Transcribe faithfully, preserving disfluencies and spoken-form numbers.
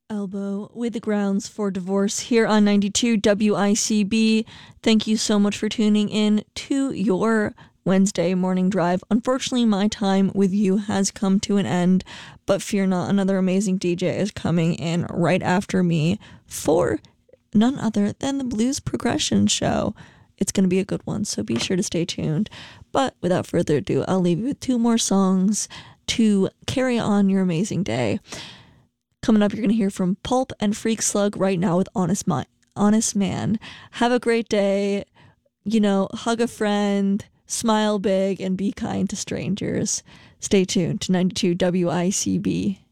Elbow with the grounds for divorce here on ninety-two W I C B. Thank you so much for tuning in to your Wednesday morning drive. Unfortunately, my time with you has come to an end, but fear not, another amazing D J is coming in right after me for none other than the Blues Progression Show. It's going to be a good one, so be sure to stay tuned. But without further ado, I'll leave you with two more songs to carry on your amazing day. Coming up, you're going to hear from Pulp and Freak Slug right now with Honest, Mi- Honest Man. Have a great day. You know, hug a friend, smile big, and be kind to strangers. Stay tuned to ninety-two W I C B.